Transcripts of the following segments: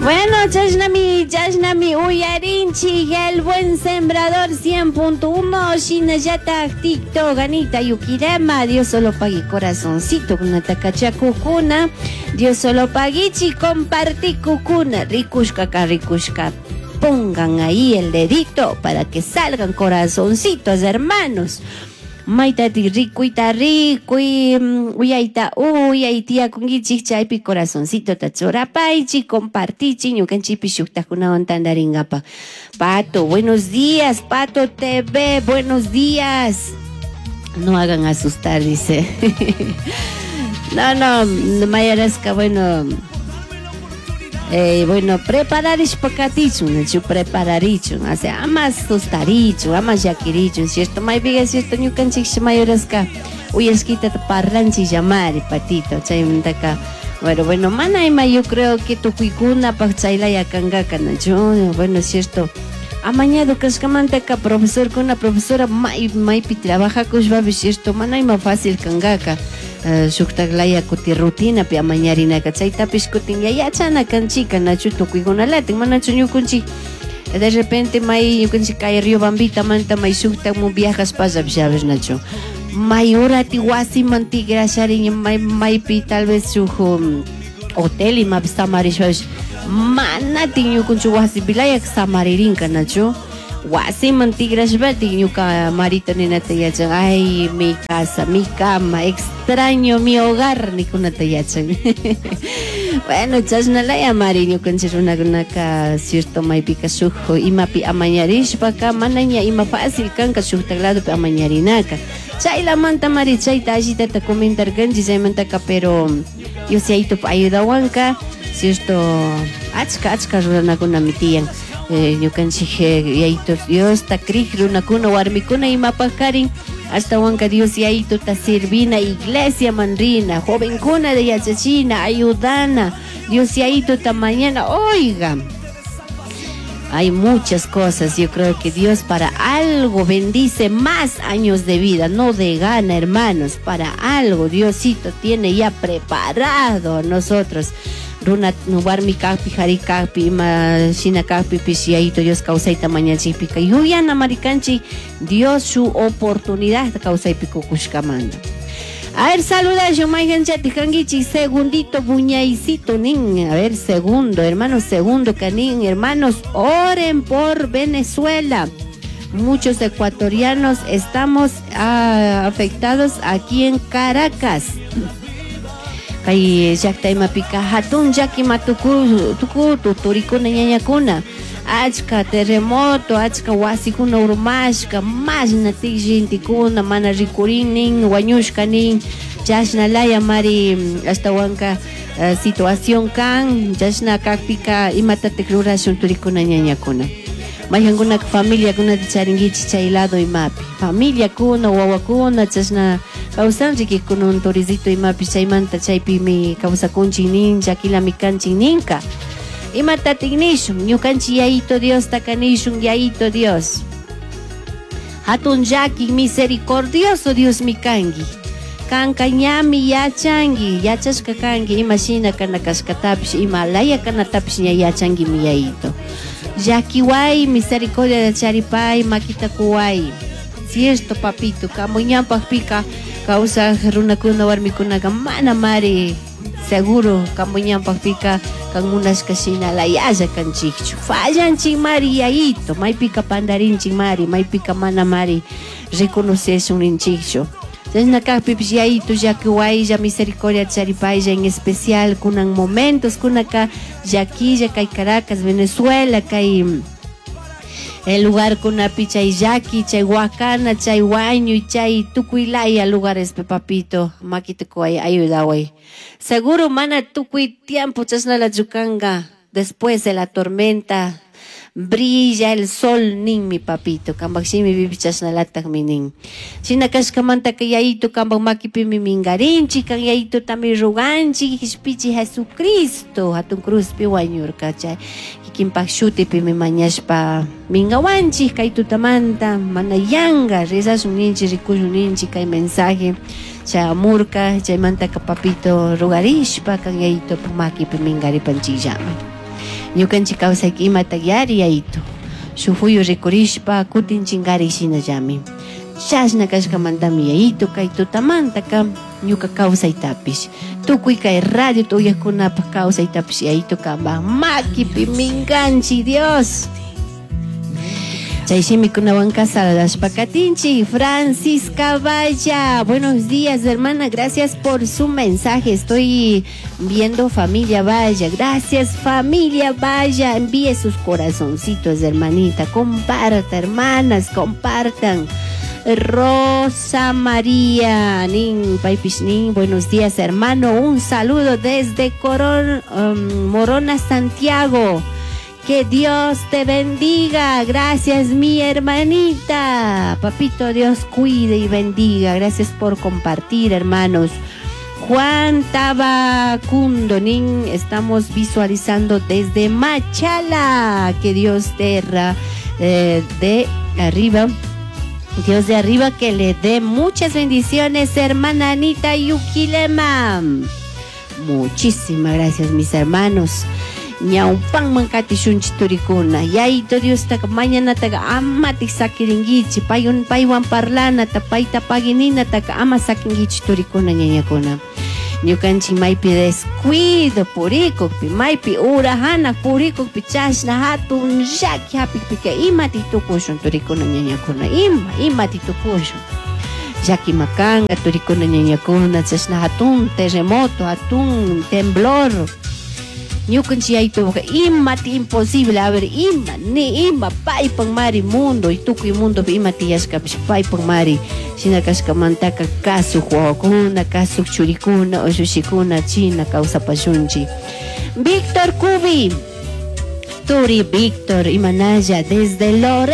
Bueno, Chashnami, uyarinchi, el buen sembrador 100.1, Shinayata, Ticto, Ganita, Yukirema, Dios solo pague corazoncito, con atacacha cucuna, Dios solo paguichi, compartí cucuna, rikushka, rikushka. Pongan ahí el dedito para que salgan corazoncitos, hermanos. Maitati ricuita ricui, uyaita uyaitia kungichik chaypi corazoncito tachorapaichi, compartichi, ñukanchipi shuktakuna ontandaringapa. Pato, buenos días, Pato TV, buenos días. No hagan asustar, dice. No, Mayarasca, bueno, prepararicho pacatichun, prepararichun, o sea, amas tostarichun, amas yaquirichun, ¿cierto? May biga, ¿cierto? Ñukanchik mayorasca, uyasquita parranchi llamari, patito, chaymantaka. Bueno, manaima, yo creo que tu cuicuna pachayla kangaka, ¿no? Bueno, ¿cierto? Amañado cascamantaka, profesor con una profesora, maypi trabaja kushbabi, ¿cierto? Manaima fácil kangaka. Shuktaglaya kuti rutina pi amañarina kachayta pishkutin yachana kanchika nachu tukuigunalatin manachu ñukunchik de repente may ñukunchik kay Río Bambita manta may shuktak mu viajas pasabshabes nachu may urati wasi mantigrasharin maypi tal vez shuk hotel imapis samarishbash manatin ñukunchik wasi bilayak samaririnka nachu wasi mantigrashbati ñuka Marita ninata yachan ay mi casa, mi cama, extraño mi hogar nikunata yachan. Bueno, chasnalaya Mari ñukanchik runakunaka cierto maypika shuk imapi amañarishpaka manaña ima fácil kanka shuk tagladopi amañarinaka chaylamanta Mari chayta allitata comentar kanchik chaymantaka pero yo si aytupi ayudawanka cierto achka runakunami tiyan. Ñukanchik yayito Dios ta krik runakuna warmikuna imapakarin hasta wanka Dios yayito ta sirvina iglesia manrina jovenkuna de yachachina ayudana Dios yayito ta mañana oiga hay muchas cosas. Yo creo que Dios para algo bendice más años de vida, no de gana, hermanos. Para algo Diosito tiene ya preparado a nosotros. Runa nubarmi kapi hari kapi ma shina kapi pishiaito Dios causaita mañana chipika yuyana maricanchi Dios su oportunidad causaita kukushkamanda. A ver, saluda yo maiganchati kangichi segundito buñaicito nin. A ver, segundo, hermanos, segundo canin, hermanos, oren por Venezuela. Muchos ecuatorianos estamos afectados aquí en Caracas. Kay llaqtayma pika hatun llakima tuku tuturikuna ñañakuna achka terremoto achka wasikuna urmashka mashna tikshintikuna mana rikurinin wañushkanin chashnalaya Mari hasta wanka situación kan chashna kakpika imatatik rurashun turikuna ñañakuna mayanguna familia kuna charingichi chay lado imapi familia kuna wawakuna chashna causanchik con un torizito imapi chaymanta chaypi mi causakunchik nin chakilami kanchik ninka imatatik nishun ñukanchik yayito Dios takanishun yayito Dios hatun llaki misericordioso Dios mi kangi kanka ñami yachangi yachashka kangi imashina kana kashkatapish imalaya kanatapish ña yachangi mi yayito llakiway misericordia de charipay makita kuway cierto papito kamuñampak pika causa runakuna warmikunaga mana Mari seguro kamuñampak pika kanmunashka shina layalla kanchikchu fallanchik Mari yayito maypika pandarinchik Mari maypika mana Mari reconocershun ninchikchu chashna kakpipish yayito llakiwaylla misericordia charipaylla en especial kunan momentos kunaka llakilla kay Caracas Venezuela kay el lugar kunapi chay llaki, chay huacana, chay huaño y chay tukuilaya lugares pe papito makitukuay ayudaway. Seguro mana tukui tiempo chasna la chukanga después de la tormenta brilla el sol nin mi papito kambakshimi vivi chasna latak mi nin shina kashkamanta ka yayito kambak makipi mi mingarinchi kan yayito tami ruganchi kispichi Jesucristo hatun cruz pi wañurka chay kikinpak shuti pi mi mañashpa mingawanchi kay tutamanta mana yanga rizasun ninchi rikushun ninchi kay mensaje chay amurka chaymanta ka papito rugarishpa kan yayito makipi mingaripanchik llama Ñukanchik kawsayki imata yariaytu. Shufuyu rikurishpa kutin chingari shinallami. Chashna kashkamantami yayito kay tutamantaka ñuka kawsaytapish. Tukuy kay radio tuyakunapa kawsaytapish yayito kamba makipi minganchi Dios. Chayshimi kunawan kasalashpa katinchi. Francisca Valla, buenos días hermana, gracias por su mensaje. Estoy viendo familia Valla. Gracias familia Valla, envíe sus corazoncitos hermanita. Comparta hermanas, compartan. Rosa María Nin Paipishnin, buenos días hermano, un saludo desde Morona, Santiago. Que Dios te bendiga. Gracias mi hermanita. Papito Dios cuide y bendiga. Gracias por compartir hermanos. Juan Tabacundo Nin, estamos visualizando desde Machala. Que Dios de arriba, Dios de arriba que le dé muchas bendiciones hermana Anita Yuquilema. Muchísimas gracias mis hermanos. Ñawpan mankati shunchi turikuna yayito Dios taka mañana taka ama tiksakiringichi paywan parlana payta paginina taka ama sakingichi turikuna ñañakuna. Ñukanchik maypi descuido purikukpi maypi urahana purikukpi chashna hatun llaki hapikpika imati tukushun turikuna ñañakuna imati tukushun llaki makanga turikuna ñañakuna chashna hatun terremoto hatun temblor. Ñukanchik yaytuqa imati imposible, a ver, ima paypan mari mundo y tukuy mundo imati yashkapish paypan mari shina kashkamantaka kasuq wawakuna, kasuq churikuna, ushushikuna china kawsapashunchik. Víctor Cubi, Turi Víctor, imanalla desde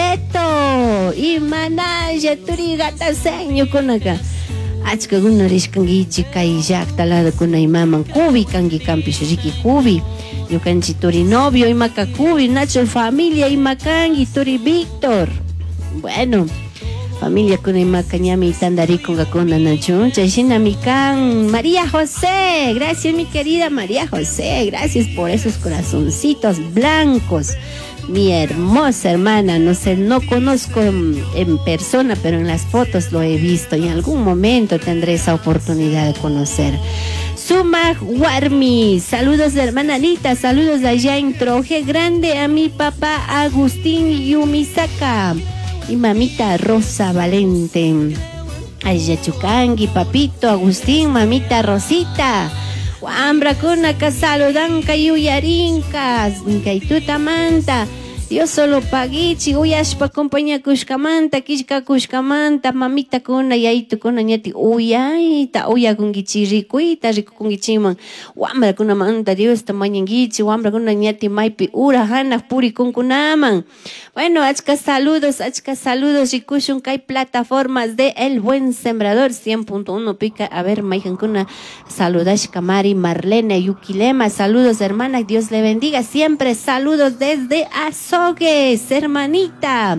Loreto, imanalla Turi gatasen ñukunaka. Achka guna rishkangichi kay llaqtaladakuna imaman Cubi kangi kampish riki Cubi. Ñukanchik Turi novio imaka Cubi, Nacho familia imakangi Turi Víctor. Bueno, familia kuna imaka ñami tandarikunkakuna Nacho. Chayshina mikan María José. Gracias mi querida María José. Gracias por esos corazoncitos blancos. Mi hermosa hermana, no sé, no conozco en persona, pero en las fotos lo he visto y en algún momento tendré esa oportunidad de conocer. Suma Warmi, saludos de hermana Anita, saludos allá en Troje Grande a mi papá Agustín Yumisaka y mamita Rosa Valente. Ayachukangi, papito Agustín, mamita Rosita. Wambra kuna ka saludan kayu yarinkas kaituta manta. Yo solo pagichi uyashpa compañía kushkamanta kishka kushkamanta mamita kuna yaitu kuna ñati uyayta uyakungichi rikuita rikukungichiman wambra kuna manta Dios tamañangichi wambra kuna ñati maypi ura hanak puri kunkunaman. Bueno, achka saludos rikushun kay plataformas de El Buen Sembrador 100.1 pica. A ver, mayjan kuna saludash Kamari Marlene Yuquilema, saludos hermana, Dios le bendiga siempre, saludos desde Azogues, hermanita.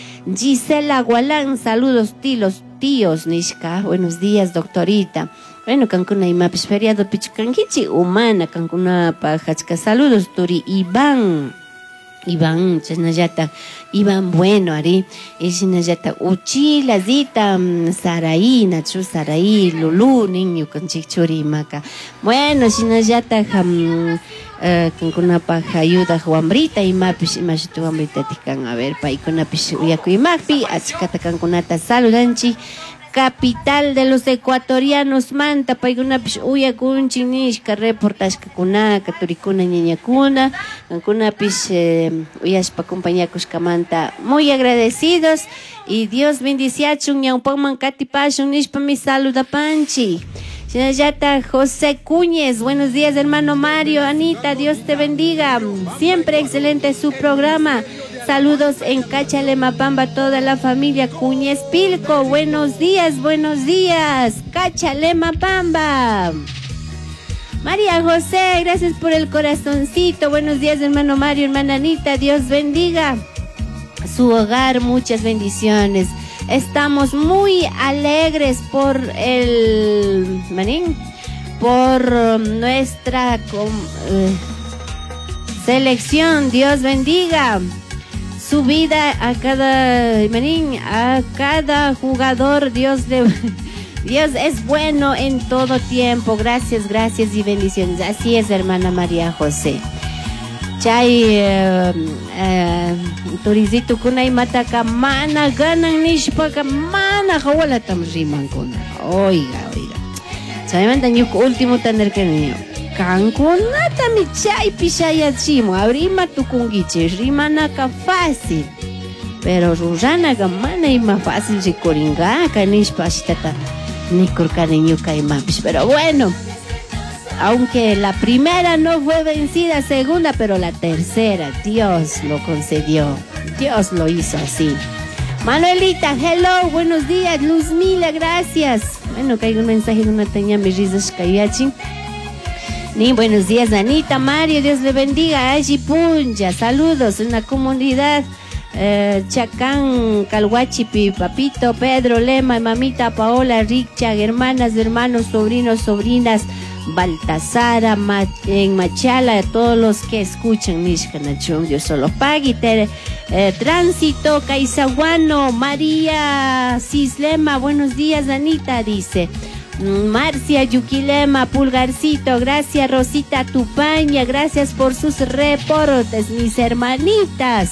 Gisela Gualán, saludos tíos Nishka, buenos días doctorita. Bueno, kankuna imapis feriado pichukangichi humana, kankuna pajachka, saludos Turi Iván, chisnayata, Iván bueno, Ari, chisnayata, Uchilazita, Saraí, Nachu, Saraí, Lulú, niño, con chichuri, maca. Bueno, chisnayata, kankuna ayuda, Juambrita, y mapis, imagitu, Juambrita, tican, a ver, paikunapis, uyaku y mapi, achikata, kankunata, saludanchi. Capital de los ecuatorianos Manta paykunapish uyakunchik reportaje kunaka turikuna ñañakuna kankunapish uyashpa compañakushkamanta muy agradecidos y Dios bendiciachun ñawpanman katipashun nishpa mi saludapanchi. Shinallata José Cuñez, buenos días hermano Mario, Anita, Dios te bendiga, siempre excelente su programa. Saludos en Cachalemapamba, toda la familia Cuñez Pilco. Buenos días, Cachalemapamba. María José, gracias por el corazoncito. Buenos días, hermano Mario, hermana Anita. Dios bendiga su hogar, muchas bendiciones. Estamos muy alegres por nuestra selección. Dios bendiga su vida a cada jugador. Dios es bueno en todo tiempo. Gracias y bendiciones. Así es, hermana María José. Chay turizito kunay mataka mana ganan nishpaka mana hawala tam riman kuna. Oiga. Chaymanta ñuka último tener que niño. Kankunata mi chay pishayachimo. Abrima tukungiche rimanaka fácil. Pero ruranaga mana ima fácil rikoringaka nishpa ashtata nikurkani ñuka imapish. Pero bueno, aunque la primera no fue vencida, segunda, pero la tercera, Dios lo concedió. Dios lo hizo así. Manuelita, hello, buenos días. Luzmila, gracias. Bueno, que hay un mensaje de una taña, mis risas kayachi. Ni buenos días, Anita, Mario, Dios le bendiga. Aji Punja, saludos en la comunidad. Chacán, Calhuachipi, Papito, Pedro, Lema, Mamita, Paola, Richa, hermanas, hermanos, sobrinos, sobrinas, Baltasara, en Machala, todos los que escuchan Nishkanachum, Dios solo pague. Tránsito, Caizaguano, María Cislema, buenos días, Anita, dice. Marcia Yuquilema, Pulgarcito, gracias Rosita Tupaña, gracias por sus reportes, mis hermanitas.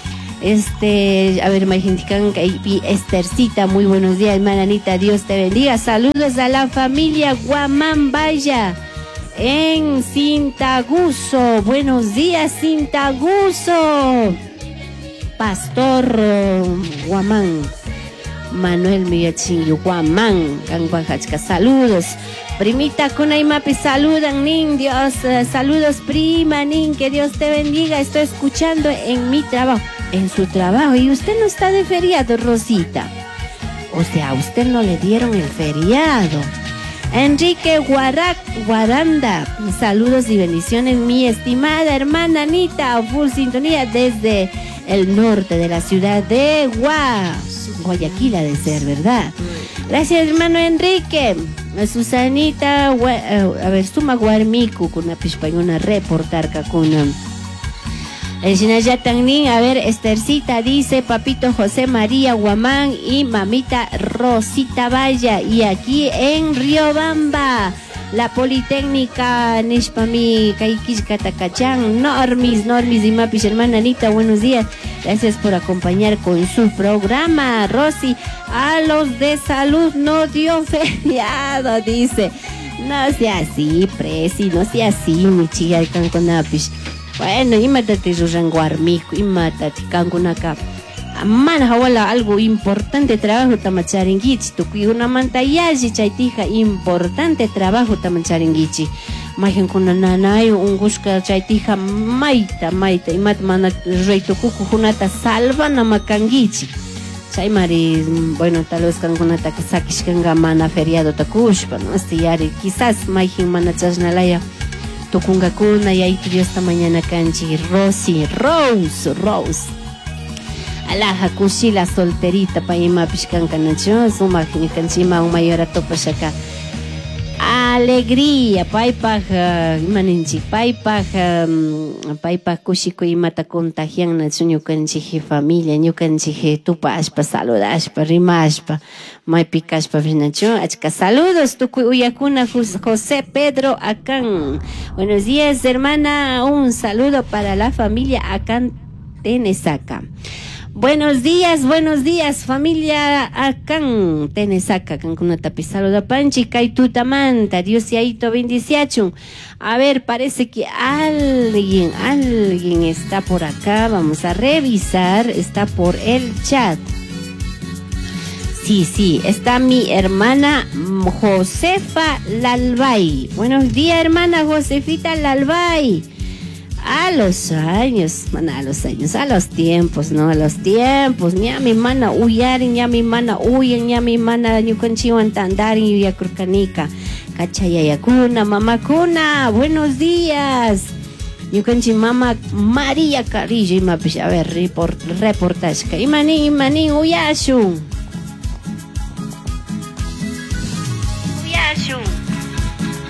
A ver, Majendican y Estercita, muy buenos días, hermana Anita, Dios te bendiga. Saludos a la familia Guamambaya en Cintaguso. Buenos días, Cintaguso. Pastor Guamán, Manuel Millachinyo Guamán, Ganguajachka, saludos. Primita Kunaimapi, saludan, Nin, Dios, saludos, prima, Nin, que Dios te bendiga. Estoy escuchando en mi trabajo, en su trabajo, y usted no está de feriado, Rosita. O sea, a usted no le dieron el feriado. Enrique Guaranda, saludos y bendiciones, mi estimada hermana Anita, full sintonía desde el norte de la ciudad de Guayaquil, ha de ser, ¿verdad? Gracias, hermano Enrique. Susanita, a ver, suma guarmiku con una pispañona reportar con a ver, Estercita dice, papito José María Guamán y mamita Rosita Valla, y aquí en Riobamba, la Politécnica Nishpami Kaikishkatakachán, Normis y Mapis, hermana Anita, buenos días, gracias por acompañar con su programa. Rosy, a los de salud no dio feriado, dice. No sea así, Presi, no sea así, mi chica de Canconapis. Bueno, imagínate Ruranguarmico, imagínate Canconacap. Mana hawala algo importante trabajo tamacharingichi, tukuy una mantayaji chaitija importante trabajo tamacharingichi. Majen kuna nanay ungushka chaitija maita imat mana reitukuku junata salva namakangichi. Chay mari, bueno, tal vez kankunata que sakishkanga mana feriado takushpa, no yari, quizás majen mana chasnalaya tukungakuna y ahí esta mañana kanchi Rose. Alaja kushila solterita pa ima pishkan kanacho suma kanchima un mayor topa shaka alegría paipaj maninchi paipaj kushiko imata contagian nacho ñukanchiji familia ñukanchiji tupa ashpa saludashpa rimashpa maipikashpa vinacho achka saludos tukuy uyakuna José Pedro Acán. Buenos días, hermana, un saludo para la familia Acán Tenesaca. Buenos días, familia Acán Tenesaca, Cancunata Pizarro da Panchi, Caitutamanta, Dios y Aito Bendiciachun. A ver, parece que alguien está por acá, vamos a revisar, está por el chat. Sí, está mi hermana Josefa Lalbay. Buenos días, hermana Josefita Lalbay. A los tiempos, ¿no? A los tiempos. Ni a mi mana uyarin, ni a mi mana uyen, ni a mi mana ñukanchiwan tandarin yuyakurkanika. Kachayayakuna, mamakuna, buenos días. Ñukanchi mama María Carrillo, a ver, reportaje. Imani uyashun.